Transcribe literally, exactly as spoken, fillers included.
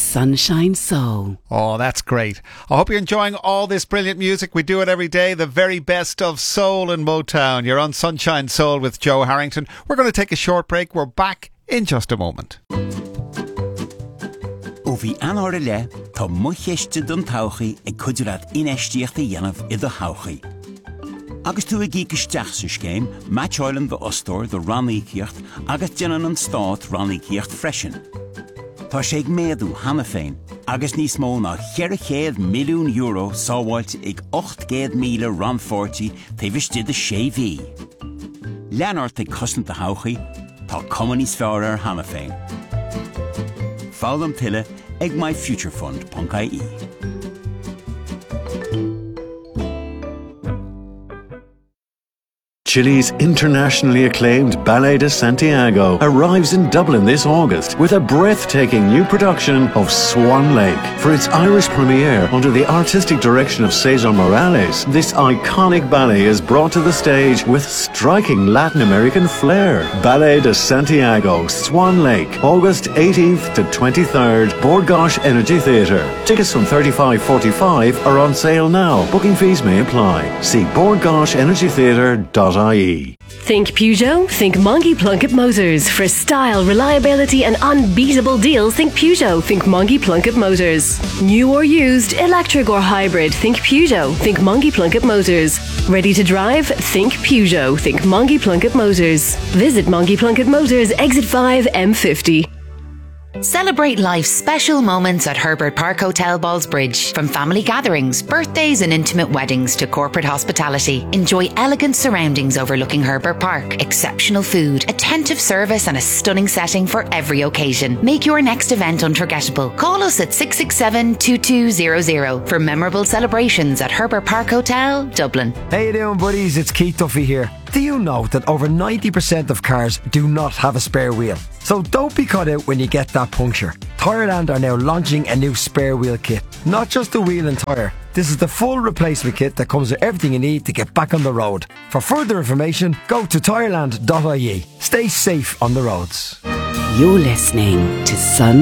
Sunshine Soul. Oh, that's great. I hope you're enjoying all this brilliant music. We do it every day, the very best of soul and Motown. You're on Sunshine Soul with Joe Harrington. We're going to take a short break. We're back in just a moment. Ó bhí anóra le, tá mucheiste don tauchaí ag cuidiread inéistíochta dhéanamh i do tauchaí. Agus tú ag ícisteach sa scéim, Match Island the Ostor, the Rannícíocht, agus déanann an stát Rannícíocht freisin. Tá sé ag méadú hana féin, agus níos mó ná cheirichéad milliún euro sábháilt ag ochtgéad míle ranfortí taobhiste de sé bhí. Leanart ag cosint a tauchaí, tá cumann níos fearr ar hana féin. Fáil am tuile ag my future fund dot I E. Chile's internationally acclaimed Ballet de Santiago arrives in Dublin this August with a breathtaking new production of Swan Lake. For its Irish premiere under the artistic direction of Cesar Morales, this iconic ballet is brought to the stage with striking Latin American flair. Ballet de Santiago, Swan Lake, August eighteenth to twenty-third, Bord Gáis Energy Theatre. Tickets from thirty-five forty-five are on sale now. Booking fees may apply. See bord gáis energy theatre dot I E. Think Peugeot? Think Mongie Plunkett Motors. For style, reliability and unbeatable deals, think Peugeot. Think Mongie Plunkett Motors. New or used, electric or hybrid, think Peugeot. Think Mongie Plunkett Motors. Ready to drive? Think Peugeot. Think Mongie Plunkett Motors. Visit Mongie Plunkett Motors, Exit five, M fifty. Celebrate life's special moments at Herbert Park Hotel Ballsbridge. From family gatherings, birthdays and intimate weddings to corporate hospitality. Enjoy elegant surroundings overlooking Herbert Park, exceptional food, attentive service and a stunning setting for every occasion. Make your next event unforgettable. Call us at six six seven, two two zero zero for memorable celebrations at Herbert Park Hotel, Dublin. How you doing, buddies? It's Keith Duffy here. Do you know that over ninety percent of cars do not have a spare wheel? So don't be caught out when you get that puncture. Tyreland are now launching a new spare wheel kit. Not just the wheel and tyre. This is the full replacement kit that comes with everything you need to get back on the road. For further information, go to tyreland dot I E. Stay safe on the roads. You're listening to Sun